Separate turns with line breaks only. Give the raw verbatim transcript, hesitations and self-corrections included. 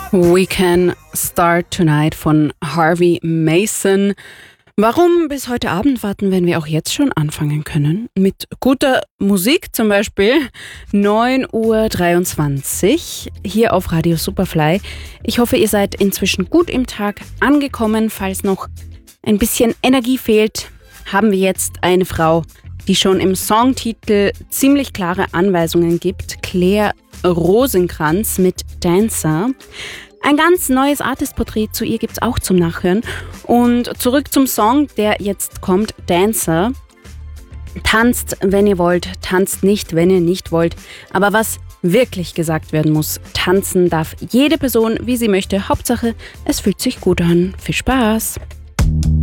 We Can Start Tonight von Harvey Mason. Warum bis heute Abend warten, wenn wir auch jetzt schon anfangen können? Mit guter Musik, zum Beispiel neun Uhr dreiundzwanzig hier auf Radio Superfly. Ich hoffe, ihr seid inzwischen gut im Tag angekommen. Falls noch ein bisschen Energie fehlt, haben wir jetzt eine Frau, die schon im Songtitel ziemlich klare Anweisungen gibt. Claire Rosenkranz mit Dancer. Ein ganz neues Artist-Porträt zu ihr gibt's auch zum Nachhören. Und zurück zum Song, der jetzt kommt, Dancer. Tanzt, wenn ihr wollt, tanzt nicht, wenn ihr nicht wollt. Aber was wirklich gesagt werden muss, tanzen darf jede Person, wie sie möchte. Hauptsache, es fühlt sich gut an. Viel Spaß!